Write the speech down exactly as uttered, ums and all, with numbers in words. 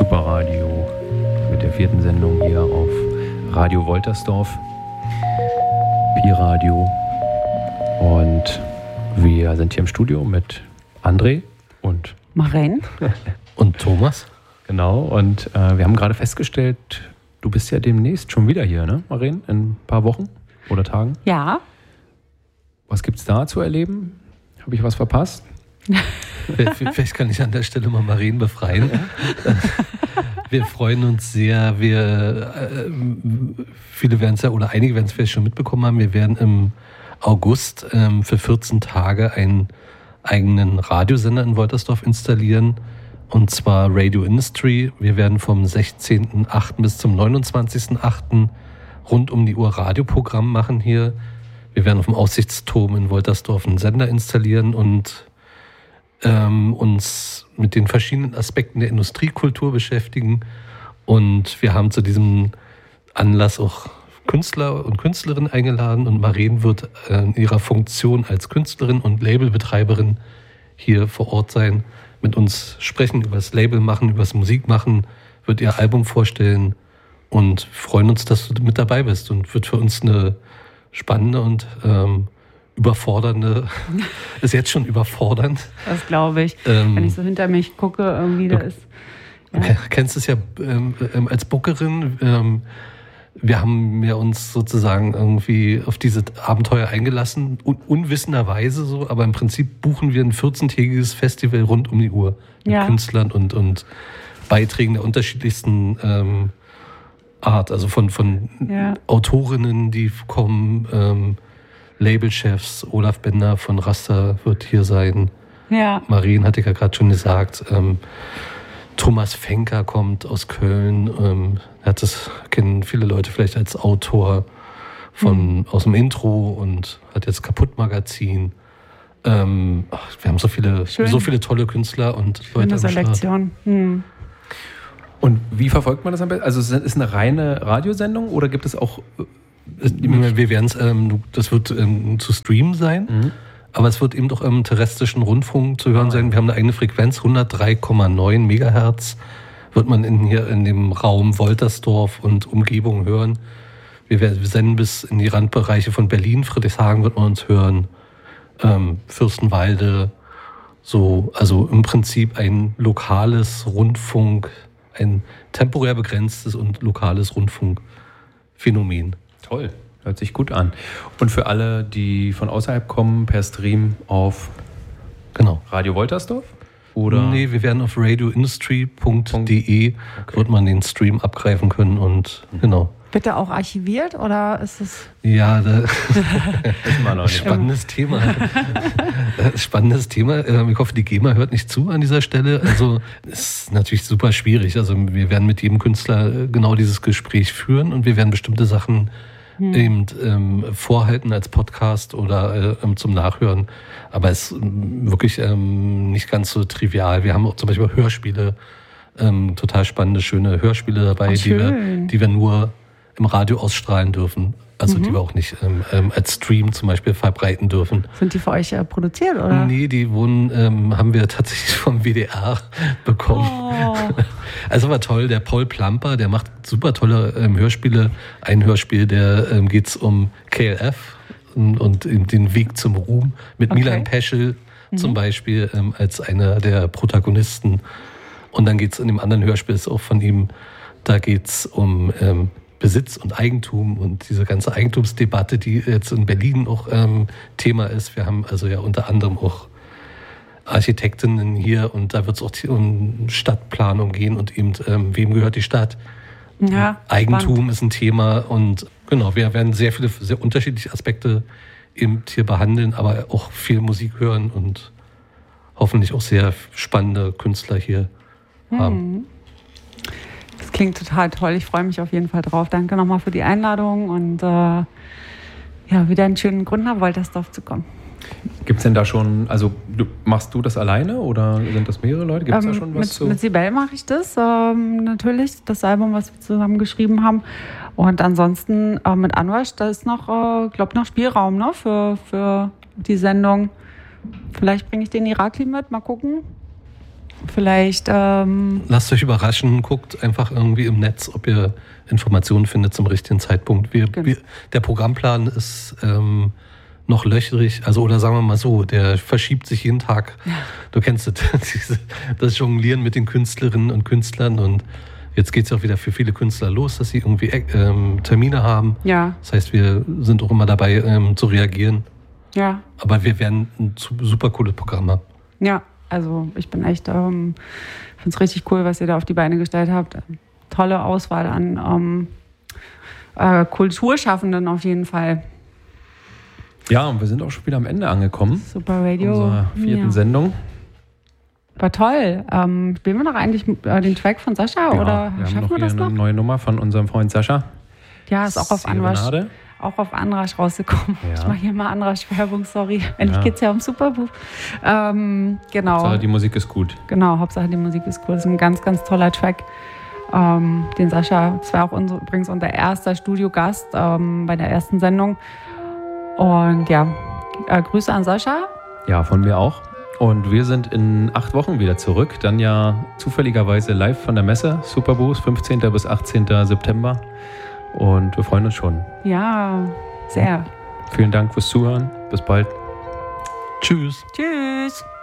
Superradio mit der vierten Sendung hier auf Radio Woltersdorf, Pi-Radio. Und wir sind hier im Studio mit André und Maren und Thomas. Genau, und äh, wir haben gerade festgestellt, du bist ja demnächst schon wieder hier, ne, Maren? In ein paar Wochen oder Tagen? Ja. Was gibt's da zu erleben? Habe ich was verpasst? Vielleicht kann ich an der Stelle mal Maren befreien. Wir freuen uns sehr. Wir, äh, viele werden es ja, oder einige werden es vielleicht schon mitbekommen haben, wir werden im August ähm, für vierzehn Tage einen eigenen Radiosender in Woltersdorf installieren. Und zwar Radio Industry. Wir werden vom sechzehnten achten bis zum neunundzwanzigsten achten rund um die Uhr Radioprogramm machen hier. Wir werden auf dem Aussichtsturm in Woltersdorf einen Sender installieren und ähm, uns mit den verschiedenen Aspekten der Industriekultur beschäftigen. Und wir haben zu diesem Anlass auch Künstler und Künstlerinnen eingeladen. Und Maren wird in ihrer Funktion als Künstlerin und Labelbetreiberin hier vor Ort sein, mit uns sprechen, über das Label machen, über das Musik machen, wird ihr Album vorstellen und freuen uns, dass du mit dabei bist. Und wird für uns eine spannende und ähm, überfordernde, ist jetzt schon überfordernd. Das glaube ich. Ähm, Wenn ich so hinter mich gucke, irgendwie da ist... Ja. Du kennst es ja ähm, als Bookerin. Ähm, wir haben ja uns sozusagen irgendwie auf diese Abenteuer eingelassen, un- unwissenderweise so, aber im Prinzip buchen wir ein vierzehntägiges Festival rund um die Uhr mit ja. Künstlern und, und Beiträgen der unterschiedlichsten ähm, Art, also von, von ja. Autorinnen, die kommen, ähm, Labelchefs, Olaf Bender von Raster wird hier sein. Ja. Maren hatte ich ja gerade schon gesagt. Ähm, Thomas Fenker kommt aus Köln. Ähm, hat das kennen viele Leute vielleicht als Autor von, mhm. aus dem Intro und hat jetzt Kaputt-Magazin. Ähm, ach, wir haben so viele, so viele tolle Künstler und Leute am Start. Selektion. Hm. Und wie verfolgt man das am besten? Also ist es eine reine Radiosendung oder gibt es auch... Wir werden es, ähm, das wird ähm, zu streamen sein, mhm. aber es wird eben doch im terrestrischen Rundfunk zu hören ah, sein. Wir haben eine eigene Frequenz, hundertdrei Komma neun Megahertz, wird man in, hier in dem Raum Woltersdorf und Umgebung hören. Wir, werden, wir senden bis in die Randbereiche von Berlin, Friedrichshagen wird man uns hören, ähm, Fürstenwalde, so, also im Prinzip ein lokales Rundfunk, ein temporär begrenztes und lokales Rundfunkphänomen. Toll, hört sich gut an. Und für alle, die von außerhalb kommen, per Stream auf genau. Radio Woltersdorf? Oder? Nee, wir werden auf radio industry punkt de okay. wird man den Stream abgreifen können und mhm. genau. Wird der auch archiviert oder ist es... Ja, da wissen wir noch nicht. Spannendes Thema. Spannendes Thema. Ich hoffe, die GEMA hört nicht zu an dieser Stelle. Also es ist natürlich super schwierig. Also wir werden mit jedem Künstler genau dieses Gespräch führen und wir werden bestimmte Sachen hm. eben ähm, vorhalten als Podcast oder äh, zum Nachhören. Aber es ist wirklich ähm, nicht ganz so trivial. Wir haben auch zum Beispiel Hörspiele, ähm, total spannende, schöne Hörspiele dabei, Ach, die wir, die wir nur im Radio ausstrahlen dürfen. Also mhm. die wir auch nicht ähm, ähm, als Stream zum Beispiel verbreiten dürfen. Sind die für euch äh, produziert, oder? Nee, die wurden, ähm, haben wir tatsächlich vom W D R bekommen. Oh. Also war toll, der Paul Plamper, der macht super tolle ähm, Hörspiele. Ein Hörspiel, der ähm, geht's um K L F und, und den Weg zum Ruhm mit okay. Milan Peschel mhm. zum Beispiel ähm, als einer der Protagonisten. Und dann geht's in dem anderen Hörspiel, ist auch von ihm, da geht's um ähm, Besitz und Eigentum und diese ganze Eigentumsdebatte, die jetzt in Berlin auch ähm, Thema ist. Wir haben also ja unter anderem auch Architektinnen hier und da wird es auch um Stadtplanung gehen und eben, ähm, wem gehört die Stadt? Ja, Eigentum spannend. Ist ein Thema und genau, wir werden sehr viele, sehr unterschiedliche Aspekte eben hier behandeln, aber auch viel Musik hören und hoffentlich auch sehr spannende Künstler hier hm. haben. Das klingt total toll. Ich freue mich auf jeden Fall drauf. Danke nochmal für die Einladung und äh, ja, wieder einen schönen Grund nach Woltersdorf zu kommen. Gibt es denn da schon, also du, machst du das alleine oder sind das mehrere Leute? Gibt es ähm, da schon was mit, zu? Mit Sibel mache ich das, ähm, natürlich, das Album, was wir zusammen geschrieben haben. Und ansonsten äh, mit Anwasch, da ist noch, äh, glaube noch Spielraum, ne, für, für die Sendung. Vielleicht bringe ich den Irakli mit, mal gucken. vielleicht... Ähm, Lasst euch überraschen, guckt einfach irgendwie im Netz, ob ihr Informationen findet zum richtigen Zeitpunkt. Wir, Genau. wir, der Programmplan ist ähm, noch löcherig, also oder sagen wir mal so, der verschiebt sich jeden Tag. Ja. Du kennst das, diese- das Jonglieren mit den Künstlerinnen und Künstlern und jetzt geht es auch wieder für viele Künstler los, dass sie irgendwie ähm, Termine haben. ja, Das heißt, wir sind auch immer dabei ähm, zu reagieren. ja, Aber wir werden ein su- super cooles Programm haben. ja. Also ich bin echt, ähm, finde es richtig cool, was ihr da auf die Beine gestellt habt. Tolle Auswahl an ähm, äh, Kulturschaffenden auf jeden Fall. Ja, und wir sind auch schon wieder am Ende angekommen. Super Radio. Unserer vierten ja. Sendung. War toll. Ähm, spielen wir noch eigentlich äh, den Track von Sascha Ja, oder wir haben schaffen noch wir hier das eine noch? neue Nummer von unserem Freund Sascha. Ja, ist auch auf Anrasch, Serenade. auch auf Anrasch rausgekommen. Ja. Ich mache hier mal Anrasch-Werbung, sorry. Endlich Ja. geht es ja um Superbuch. Ähm, genau. Hauptsache, die Musik ist gut. Genau, Hauptsache die Musik ist cool. Das ist ein ganz, ganz toller Track. Ähm, den Sascha, das war auch unser, übrigens unser erster Studiogast ähm, bei der ersten Sendung. Und ja, äh, Grüße an Sascha. Ja, von mir auch. Und wir sind in acht Wochen wieder zurück. Dann ja zufälligerweise live von der Messe. Superboost, fünfzehnten bis achtzehnten September. Und wir freuen uns schon. Ja, sehr. Vielen Dank fürs Zuhören. Bis bald. Tschüss. Tschüss.